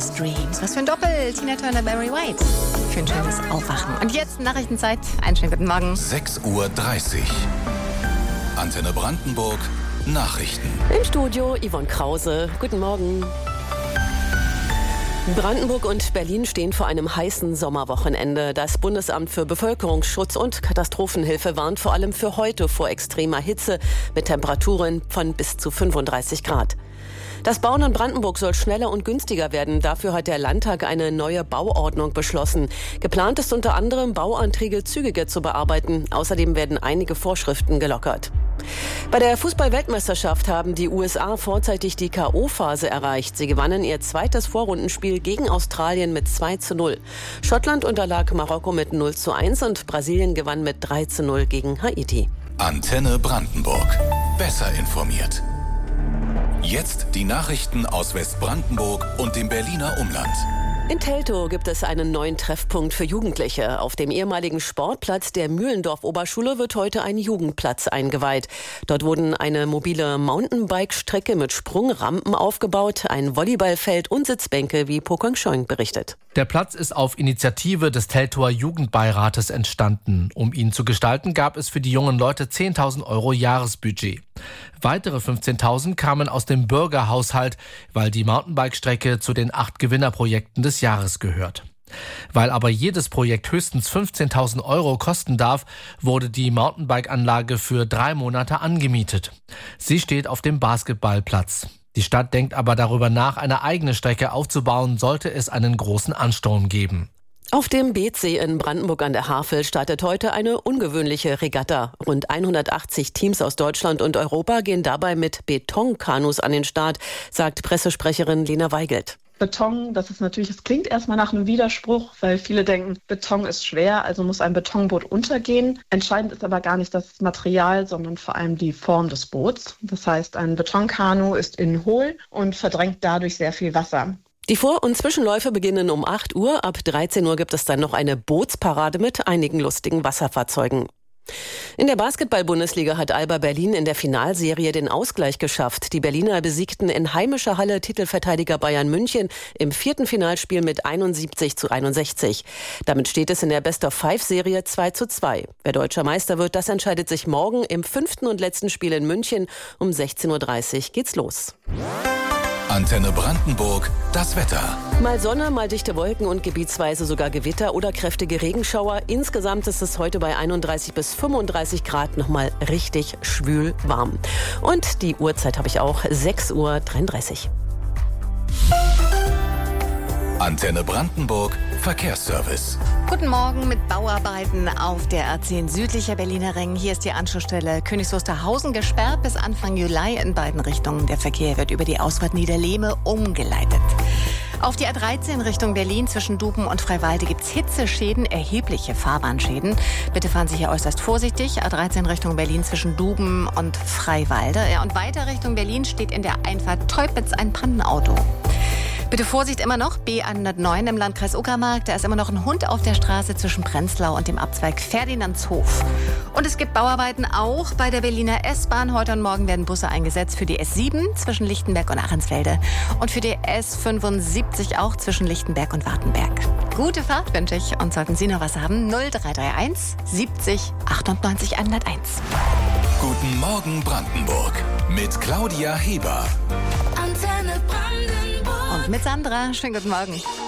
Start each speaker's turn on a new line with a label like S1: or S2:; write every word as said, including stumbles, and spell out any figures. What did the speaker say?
S1: Wildest Dreams. Was für ein Doppel, Tina Turner, Barry White. Für ein schönes Aufwachen. Und jetzt Nachrichtenzeit. Einen schönen guten Morgen.
S2: sechs Uhr dreißig. Antenne Brandenburg. Nachrichten.
S3: Im Studio Yvonne Krause. Guten Morgen. Brandenburg und Berlin stehen vor einem heißen Sommerwochenende. Das Bundesamt für Bevölkerungsschutz und Katastrophenhilfe warnt vor allem für heute vor extremer Hitze mit Temperaturen von bis zu fünfunddreißig Grad. Das Bauen in Brandenburg soll schneller und günstiger werden. Dafür hat der Landtag eine neue Bauordnung beschlossen. Geplant ist unter anderem, Bauanträge zügiger zu bearbeiten. Außerdem werden einige Vorschriften gelockert. Bei der Fußball-Weltmeisterschaft haben die U S A vorzeitig die K O-Phase erreicht. Sie gewannen ihr zweites Vorrundenspiel gegen Australien mit zwei zu null. Schottland unterlag Marokko mit null zu eins und Brasilien gewann mit drei zu null gegen Haiti.
S2: Antenne Brandenburg. Besser informiert. Jetzt die Nachrichten aus Westbrandenburg und dem Berliner Umland.
S3: In Teltow gibt es einen neuen Treffpunkt für Jugendliche. Auf dem ehemaligen Sportplatz der Mühlendorf-Oberschule wird heute ein Jugendplatz eingeweiht. Dort wurden eine mobile Mountainbike-Strecke mit Sprungrampen aufgebaut, ein Volleyballfeld und Sitzbänke, wie Pokong Schoing berichtet.
S4: Der Platz ist auf Initiative des Teltower Jugendbeirates entstanden. Um ihn zu gestalten, gab es für die jungen Leute zehntausend Euro Jahresbudget. Weitere fünfzehntausend kamen aus dem Bürgerhaushalt, weil die Mountainbike-Strecke zu den acht Gewinnerprojekten des Jahres gehört. Weil aber jedes Projekt höchstens fünfzehntausend Euro kosten darf, wurde die Mountainbike-Anlage für drei Monate angemietet. Sie steht auf dem Basketballplatz. Die Stadt denkt aber darüber nach, eine eigene Strecke aufzubauen, sollte es einen großen Ansturm geben.
S3: Auf dem Beetsee in Brandenburg an der Havel startet heute eine ungewöhnliche Regatta. Rund hundertachtzig Teams aus Deutschland und Europa gehen dabei mit Betonkanus an den Start, sagt Pressesprecherin Lena Weigelt.
S5: Beton, das ist natürlich, es klingt erstmal nach einem Widerspruch, weil viele denken, Beton ist schwer, also muss ein Betonboot untergehen. Entscheidend ist aber gar nicht das Material, sondern vor allem die Form des Boots. Das heißt, ein Betonkanu ist innen hohl und verdrängt dadurch sehr viel Wasser.
S3: Die Vor- und Zwischenläufe beginnen um acht Uhr. Ab dreizehn Uhr gibt es dann noch eine Bootsparade mit einigen lustigen Wasserfahrzeugen. In der Basketball-Bundesliga hat Alba Berlin in der Finalserie den Ausgleich geschafft. Die Berliner besiegten in heimischer Halle Titelverteidiger Bayern München im vierten Finalspiel mit einundsiebzig zu einundsechzig. Damit steht es in der Best-of-Five-Serie zwei zu zwei. Wer deutscher Meister wird, das entscheidet sich morgen im fünften und letzten Spiel in München. Um sechzehn Uhr dreißig geht's los.
S2: Antenne Brandenburg, das Wetter.
S3: Mal Sonne, mal dichte Wolken und gebietsweise sogar Gewitter oder kräftige Regenschauer. Insgesamt ist es heute bei einunddreißig bis fünfunddreißig Grad nochmal richtig schwül warm. Und die Uhrzeit habe ich auch, sechs Uhr dreiunddreißig.
S2: Antenne Brandenburg, Verkehrsservice.
S1: Guten Morgen mit Bauarbeiten auf der A zehn südlicher Berliner Ring. Hier ist die Anschlussstelle Königs Wusterhausen gesperrt bis Anfang Juli in beiden Richtungen. Der Verkehr wird über die Ausfahrt Niederlehme umgeleitet. Auf die A dreizehn Richtung Berlin zwischen Duben und Freiwalde gibt es Hitzeschäden, erhebliche Fahrbahnschäden. Bitte fahren Sie hier äußerst vorsichtig. A dreizehn Richtung Berlin zwischen Duben und Freiwalde. Ja, und weiter Richtung Berlin steht in der Einfahrt Teupitz ein Pannenauto. Bitte Vorsicht immer noch, B hundertneun im Landkreis Uckermark. Da ist immer noch ein Hund auf der Straße zwischen Prenzlau und dem Abzweig Ferdinandshof. Und es gibt Bauarbeiten auch bei der Berliner S-Bahn. Heute und morgen werden Busse eingesetzt für die S sieben zwischen Lichtenberg und Ahrensfelde. Und für die S fünfundsiebzig auch zwischen Lichtenberg und Wartenberg. Gute Fahrt wünsche ich. Und sollten Sie noch was haben, null drei drei eins siebzig achtundneunzig hunderteins.
S2: Guten Morgen Brandenburg mit Claudia Heber.
S1: Antenne Brandenburg. Und mit Sandra. Schönen guten Morgen.